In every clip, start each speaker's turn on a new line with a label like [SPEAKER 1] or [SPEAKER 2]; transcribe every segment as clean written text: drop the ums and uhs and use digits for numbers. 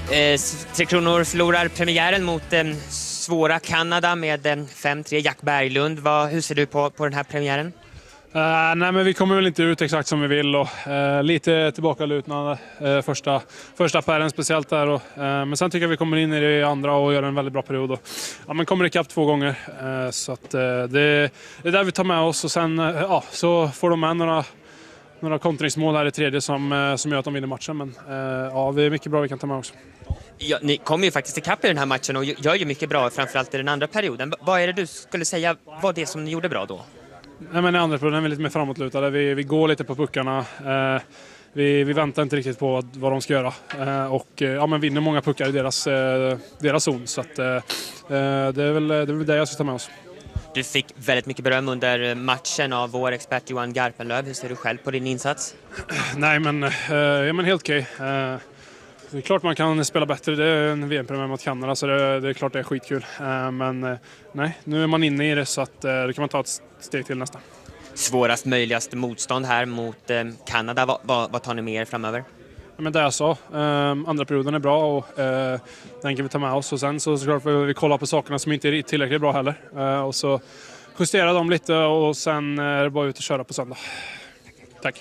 [SPEAKER 1] Tre Kronor förlorar premiären mot svåra Kanada med 5-3. Jack Berglund, hur ser du på den här premiären?
[SPEAKER 2] Nej, men vi kommer väl inte ut exakt som vi vill och lite tillbakalutande första pären speciellt där men sen tycker jag vi kommer in i det andra och gör en väldigt bra period och men kommer ikapp 2 gånger så att det är där vi tar med oss och sen så får de med några kontringsmål här i tredje som gör att de vinner matchen men det är mycket bra vi kan ta med också.
[SPEAKER 1] Ja, ni kommer ju faktiskt ikapp i den här matchen och gör ju mycket bra framförallt i den andra perioden. Vad är det du skulle säga var det som ni gjorde bra då?
[SPEAKER 2] Nej, men i andra perioden är vi lite mer framåtlutade. Vi går lite på puckarna. Vi väntar inte riktigt på vad de ska göra. Men vinner många puckar i deras zon. Så att, det är väl det jag ska ta med oss.
[SPEAKER 1] Du fick väldigt mycket beröm under matchen av vår expert Johan Garpenlöv. Hur ser du själv på din insats?
[SPEAKER 2] Nej, men helt okej. Det är klart man kan spela bättre. Det är en VM-premiär mot Kanada så det är klart det är skitkul. Men nej, nu är man inne i det så att då kan man ta ett steg till nästa.
[SPEAKER 1] Svårast möjligaste motstånd här mot Kanada. Vad tar ni med er framöver?
[SPEAKER 2] Men det jag sa, andra perioden är bra och den kan vi ta med oss. Och sen så såklart vi kolla på sakerna som inte är tillräckligt bra heller. Och så justera dem lite och sen är det bara ut och köra på söndag. Tack.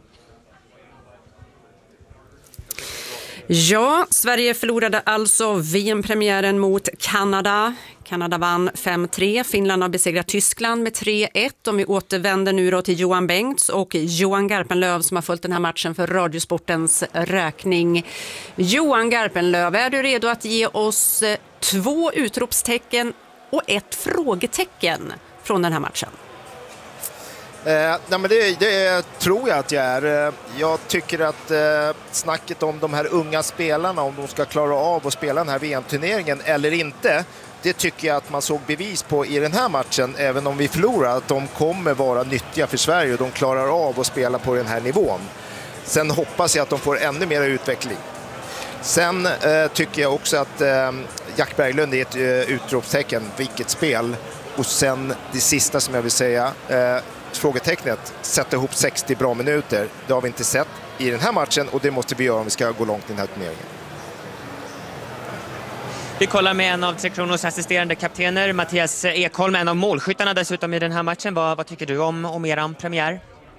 [SPEAKER 3] Ja, Sverige förlorade alltså VM-premiären mot Kanada. Kanada vann 5-3. Finland har besegrat Tyskland med 3-1. Om vi återvänder nu då till Johan Bengts och Johan Garpenlöv som har följt den här matchen för Radiosportens räkning. Johan Garpenlöv, är du redo att ge oss 2 utropstecken och 1 frågetecken från den här matchen?
[SPEAKER 4] Nej, men det tror jag att jag är. Jag tycker att snacket om de här unga spelarna, om de ska klara av att spela den här VM-turneringen eller inte, det tycker jag att man såg bevis på i den här matchen, även om vi förlorar, att de kommer vara nyttiga för Sverige och de klarar av att spela på den här nivån. Sen hoppas jag att de får ännu mer utveckling. Sen tycker jag också att Jack Berglund är ett utropstecken, vilket spel. Och sen det sista som jag vill säga, frågetecknet, sätta ihop 60 bra minuter. Det har vi inte sett i den här matchen och det måste vi göra om vi ska gå långt i den här turneringen.
[SPEAKER 1] Vi kollar med en av Tre Kronors assisterande kaptener, Mattias Ekholm, en av målskyttarna dessutom i den här matchen. Vad tycker du om eran premiär?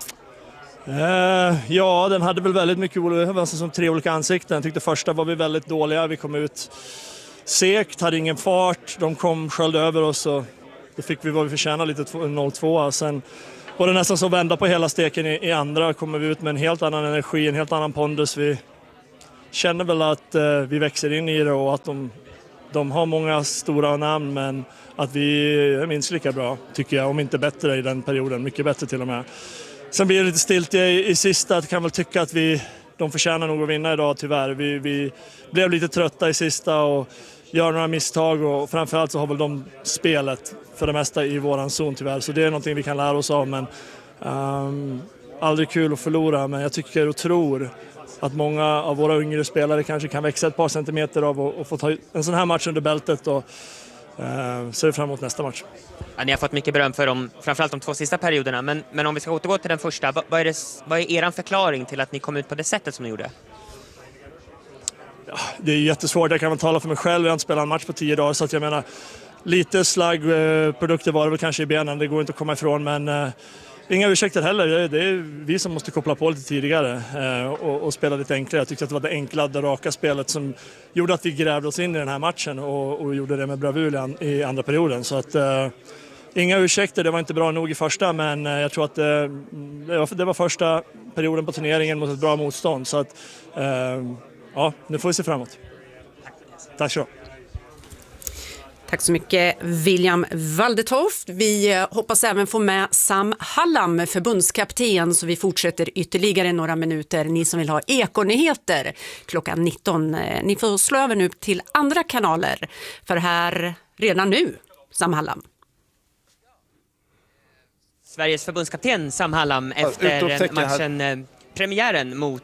[SPEAKER 5] Ja, den hade väl väldigt mycket som 3 olika ansikten. Jag tyckte första var vi väldigt dåliga. Vi kom ut segt, hade ingen fart. De sköljde över oss och då fick vi vad vi förtjänade, lite 0-2. Sen var det nästan så vända på hela steken i andra. Kommer vi ut med en helt annan energi, en helt annan pondus. Vi känner väl att vi växer in i det och att de har många stora namn, men att vi är minst lika bra, tycker jag, om inte bättre i den perioden. Mycket bättre till och med. Sen blir det lite stilt i sista. Jag kan väl tycka att de förtjänar nog att vinna idag, tyvärr. Vi blev lite trötta i sista och gör några misstag, och framförallt så har väl de spelet för det mesta i våran zon, tyvärr. Så det är någonting vi kan lära oss av, men aldrig kul att förlora. Men jag tycker och tror att många av våra yngre spelare kanske kan växa ett par centimeter av och få ta en sån här match under bältet och ser fram emot nästa match.
[SPEAKER 1] Ja, ni har fått mycket beröm för framförallt de 2 sista perioderna, men om vi ska återgå till den första, vad är er förklaring till att ni kom ut på det sättet som ni gjorde?
[SPEAKER 5] Ja, det är jättesvårt, jag kan väl tala för mig själv. Jag har inte spelat en match på 10 dagar, så att jag menar, lite slaggprodukter var det väl kanske i benen, det går inte att komma ifrån, men inga ursäkter heller. Det är vi som måste koppla på lite tidigare och spela lite enklare. Jag tyckte att det var det enkla, det raka spelet som gjorde att vi grävde oss in i den här matchen och gjorde det med bravur i andra perioden. Så att inga ursäkter, det var inte bra nog i första, men jag tror att det var första perioden på turneringen mot ett bra motstånd. Så att nu får vi se framåt. Tack så.
[SPEAKER 3] Tack så mycket, William Waldetoft. Vi hoppas även få med Sam Hallam, förbundskapten, så vi fortsätter ytterligare några minuter. Ni som vill ha ekonyheter klockan 19. Ni får slå över nu till andra kanaler, för här redan nu, Sam Hallam.
[SPEAKER 1] Sveriges förbundskapten Sam Hallam efter matchen, premiären mot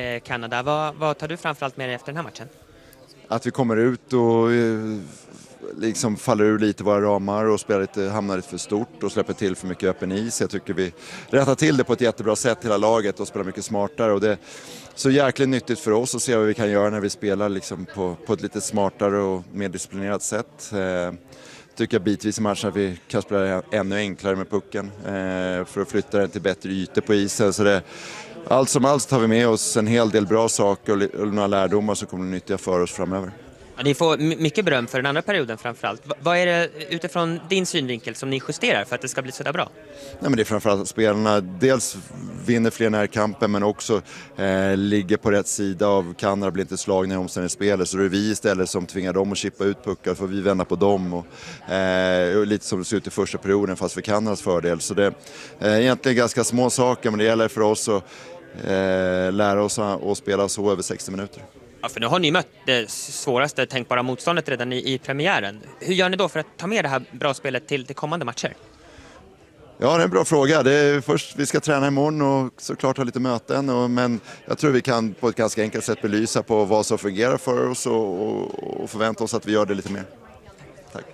[SPEAKER 1] Kanada. Vad tar du framförallt med dig efter den här matchen?
[SPEAKER 6] Att vi kommer ut och liksom faller ur lite våra ramar och hamnar lite för stort och släpper till för mycket öppen is. Jag tycker vi rättar till det på ett jättebra sätt hela laget och spelar mycket smartare. Och det är så jäkligt nyttigt för oss att se vad vi kan göra när vi spelar liksom på ett lite smartare och mer disciplinerat sätt. Tycker jag bitvis i matchen att vi kan spela ännu enklare med pucken för att flytta den till bättre ytor på isen. Så allt som allt tar vi med oss en hel del bra saker och några lärdomar som kommer att nyttja för oss framöver.
[SPEAKER 1] Ja, ni får mycket beröm för den andra perioden framförallt. Vad är det utifrån din synvinkel som ni justerar för att det ska bli så där bra?
[SPEAKER 6] Nej, men det är framförallt att spelarna dels vinner fler närkampen men också ligger på rätt sida av Kanada, blir inte slagna i omställningsspelet. Så det är vi istället som tvingar dem att chippa ut puckar för vi vända på dem. Och lite som det ser ut i första perioden fast för Kanadas fördel. Så det är egentligen ganska små saker men det gäller för oss att lära oss att spela så över 60 minuter.
[SPEAKER 1] Ja, för nu har ni mött det svåraste tänkbara motståndet redan i premiären. Hur gör ni då för att ta med det här bra spelet till kommande matcher?
[SPEAKER 6] Ja, det är en bra fråga. Det är först vi ska träna imorgon och såklart ha lite möten. Men jag tror vi kan på ett ganska enkelt sätt belysa på vad som fungerar för oss och förvänta oss att vi gör det lite mer. Tack.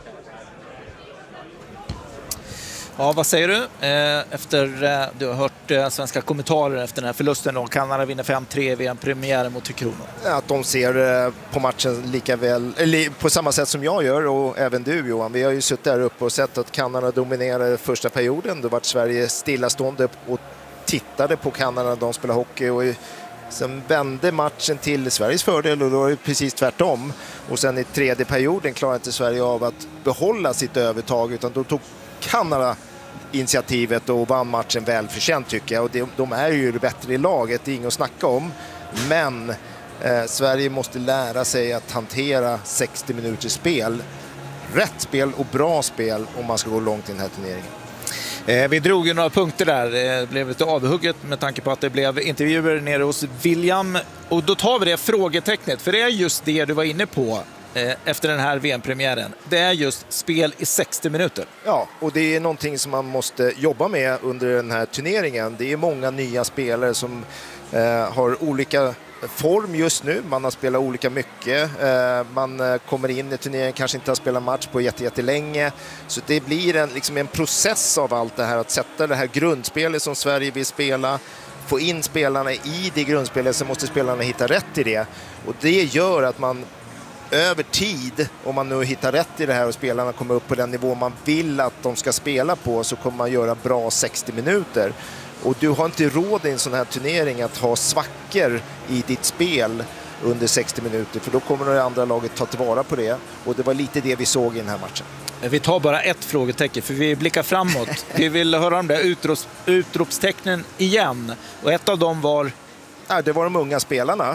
[SPEAKER 7] Ja, vad säger du? Efter du har hört svenska kommentarer efter den här förlusten då. Kanada vinner 5-3 i VM-premiären mot Tre Kronor.
[SPEAKER 4] Att de ser på matchen lika väl, eller på samma sätt som jag gör och även du Johan. Vi har ju suttit där uppe och sett att Kanada dominerade första perioden. Då var Sverige stillastående och tittade på Kanada när de spelade hockey och sen vände matchen till Sveriges fördel och då är det precis tvärtom. Och sen i tredje perioden klarade inte Sverige av att behålla sitt övertag utan då tog Kanada initiativet och vann matchen väl förtjänt tycker jag. Och de är ju det bättre i laget, det är inget att snacka om. Men Sverige måste lära sig att hantera 60 minuters spel. Rätt spel och bra spel om man ska gå långt i den här turneringen.
[SPEAKER 7] Vi drog ju några punkter där. Det blev lite avhugget med tanke på att det blev intervjuer nere hos William. Och då tar vi det frågetecknet. För det är just det du var inne på efter den här VM-premiären. Det är just spel i 60 minuter.
[SPEAKER 4] Ja, och det är någonting som man måste jobba med under den här turneringen. Det är många nya spelare som har olika form just nu. Man har spelat olika mycket. Man kommer in i turneringen, kanske inte har spelat match på jättelänge. Så det blir en process av allt det här. Att sätta det här grundspelet som Sverige vill spela. Få in spelarna i det grundspelet så måste spelarna hitta rätt i det. Och det gör att man över tid, om man nu hittar rätt i det här och spelarna kommer upp på den nivå man vill att de ska spela på så kommer man göra bra 60 minuter. Och du har inte råd i en sån här turnering att ha svackor i ditt spel under 60 minuter för då kommer det andra laget ta tillvara på det. Och det var lite det vi såg i den här matchen.
[SPEAKER 7] Vi tar bara ett frågetecken för vi blickar framåt. Vi vill höra om det utropstecknen igen. Och ett av dem var...
[SPEAKER 4] Ja, det var de unga spelarna.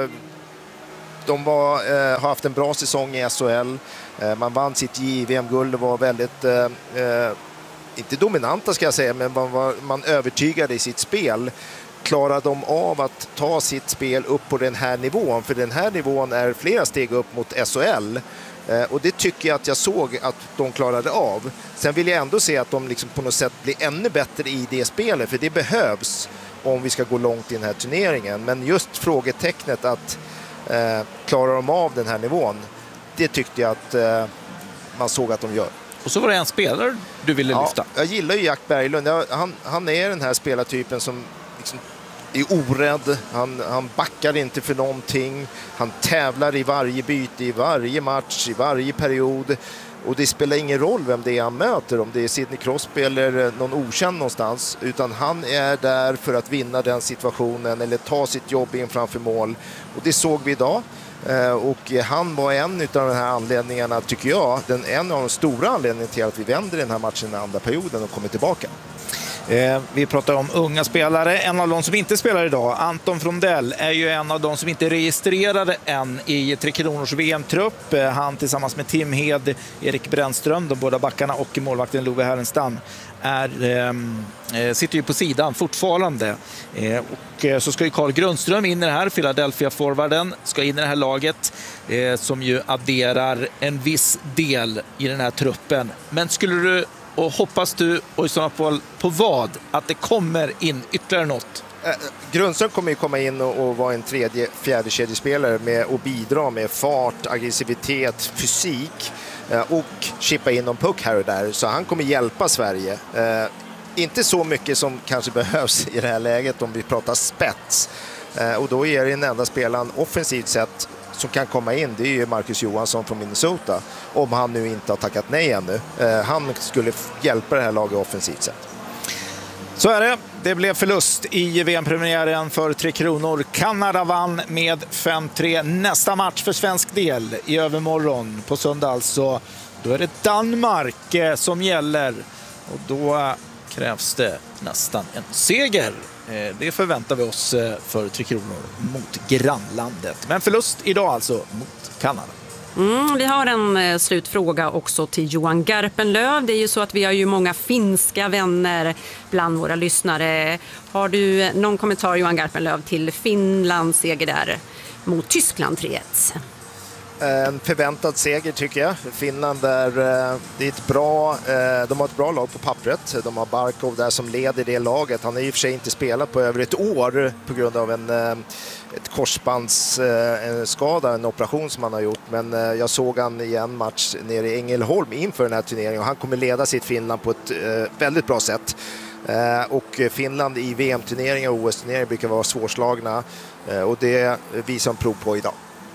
[SPEAKER 4] De har haft en bra säsong i SHL. Man vann sitt JVM-guld och var väldigt, inte dominanta ska jag säga, men man övertygade i sitt spel. Klarade de av att ta sitt spel upp på den här nivån? För den här nivån är flera steg upp mot SHL. Och det tycker jag att jag såg att de klarade av. Sen vill jag ändå se att de på något sätt blir ännu bättre i det spelet. För det behövs om vi ska gå långt i den här turneringen. Men just frågetecknet att klarar de av den här nivån, det tyckte jag att man såg att de gör.
[SPEAKER 7] Och så var det en spelare du ville lyfta.
[SPEAKER 4] Jag gillar ju Jack Berglund. Han är den här spelartypen som är orädd. Han backar inte för någonting. Han tävlar i varje byte, i varje match, i varje period. Och det spelar ingen roll vem det är han möter, om det är Sidney Crosby eller någon okänd någonstans, utan han är där för att vinna den situationen eller ta sitt jobb in framför mål. Och det såg vi idag. Och han var en av de här anledningarna, tycker jag, en av de stora anledningarna till att vi vänder den här matchen i andra perioden och kommer tillbaka.
[SPEAKER 7] Vi pratar om unga spelare. En av de som inte spelar idag, Anton Frondell, är ju en av de som inte är registrerade än i Tre Kronors VM-trupp. Han tillsammans med Tim Hed, Erik Brännström, de båda backarna och målvakten Love Härenstam sitter ju på sidan fortfarande. Och så ska ju Carl Grundström in i det här, Philadelphia-forwarden, ska in i det här laget som ju adderar en viss del i den här truppen. Men skulle du, och hoppas du, och i sådana fall på vad, att det kommer in ytterligare något?
[SPEAKER 4] Grundström kommer ju komma in och vara en fjärde kedjespelare med att bidra med fart, aggressivitet, fysik. och chippa in någon puck här och där. Så han kommer hjälpa Sverige. Inte så mycket som kanske behövs i det här läget om vi pratar spets. Och då är det den enda spelaren offensivt sett som kan komma in, det är ju Marcus Johansson från Minnesota, om han nu inte har tackat nej ännu. Han skulle hjälpa det här laget offensivt sett.
[SPEAKER 7] Så är det. Det blev förlust i VM-premiären för Tre Kronor. Kanada vann med 5-3. Nästa match för svensk del i övermorgon på söndag alltså. Då är det Danmark som gäller. Och då krävs det nästan en seger. Det förväntar vi oss för Tre Kronor mot grannlandet. Men förlust idag alltså mot Kanada.
[SPEAKER 3] Vi har en slutfråga också till Johan Garpenlöv. Det är ju så att vi har ju många finska vänner bland våra lyssnare. Har du någon kommentar, Johan Garpenlöv, till Finlands seger där mot Tyskland 3-1?
[SPEAKER 4] En förväntad seger tycker jag. Finland är ett bra, de har ett bra lag på pappret. De har Barkov där som leder det laget. Han har i och för sig inte spelat på över ett år på grund av ett korsbandsskada, en operation som han har gjort. Men jag såg han i en match nere i Ängelholm inför den här turneringen och han kommer leda sitt Finland på ett väldigt bra sätt. Och Finland i VM-turneringar och OS-turneringar brukar vara svårslagna och det visar en prov på idag.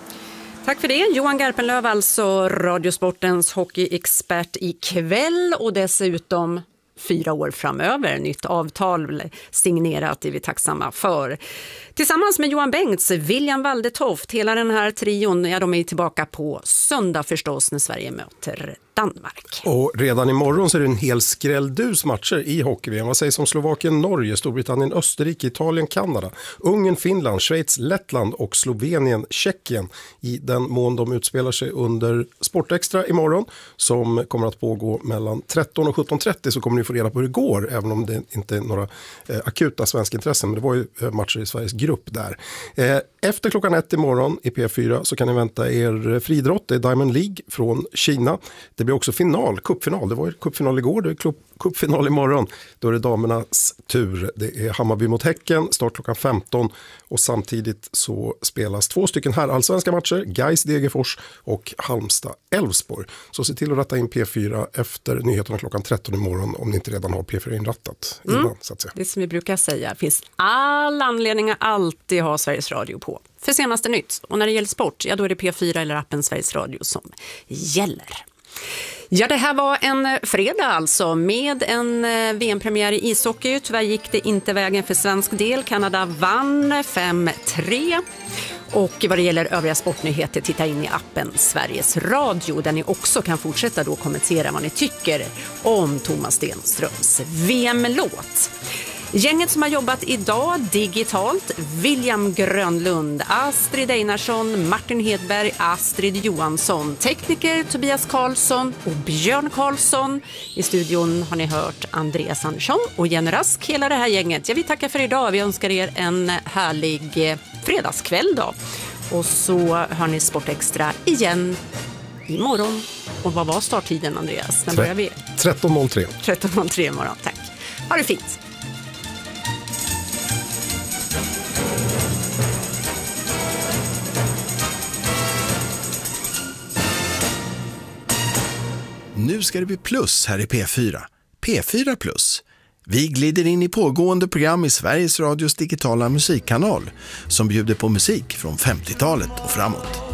[SPEAKER 3] Tack för det. Johan Garpenlöv, alltså Radiosportens hockeyexpert ikväll och dessutom 4 år framöver. Nytt avtal signerat, det är vi tacksamma för. Tillsammans med Johan Bengts, William Waldetoft, hela den här trion, ja, de är tillbaka på söndag förstås när Sverige möter Danmark.
[SPEAKER 8] Och redan imorgon så är det en hel skrälldus matcher i hockey-VM. Vad sägs om Slovakien, Norge, Storbritannien, Österrike, Italien, Kanada, Ungern, Finland, Schweiz, Lettland och Slovenien, Tjeckien i den mån de utspelar sig under Sportextra imorgon som kommer att pågå mellan 13 och 17.30 så kommer ni få reda på hur det går även om det inte är några akuta svenska intressen men det var ju matcher i Sveriges grupp där. Efter klockan 1 imorgon i P4 så kan ni vänta er friidrott, det är Diamond League från Kina. Det blir också cupfinal. Det var ju cupfinal igår, det är cupfinal imorgon. Då är det damernas tur. Det är Hammarby mot Häcken, start klockan 15 och samtidigt så spelas 2 stycken här allsvenska matcher, Gais Degerfors och Halmstad Elfsborg. Så se till att rätta in P4 efter nyheterna klockan 13 imorgon om ni inte redan har P4 inrattat innan, så att säga.
[SPEAKER 3] Det som vi brukar säga, finns all anledning att alltid ha Sveriges Radio på. För senaste nytt. Och när det gäller sport, ja då är det P4 eller appen Sveriges Radio som gäller. Ja, det här var en fredag alltså med en VM-premiär i ishockey. Tyvärr gick det inte vägen för svensk del. Kanada vann 5-3. Och vad det gäller övriga sportnyheter, titta in i appen Sveriges Radio där ni också kan fortsätta då kommentera vad ni tycker om Thomas Stenströms VM-låt. Gänget som har jobbat idag digitalt, William Grönlund, Astrid Einarsson, Martin Hedberg, Astrid Johansson, tekniker Tobias Karlsson och Björn Karlsson. I studion har ni hört Andreas Andersson och Jenny Rask, hela det här gänget. Jag vill tacka för idag, vi önskar er en härlig fredagskväll då. Och så hör ni Sportextra igen imorgon. Och vad var starttiden, Andreas? När börjar vi?
[SPEAKER 8] 13.03.
[SPEAKER 3] 13.03 imorgon, tack. Ha det fint.
[SPEAKER 9] Nu ska det bli plus här i P4. P4 plus. Vi glider in i pågående program i Sveriges Radios digitala musikkanal som bjuder på musik från 50-talet och framåt.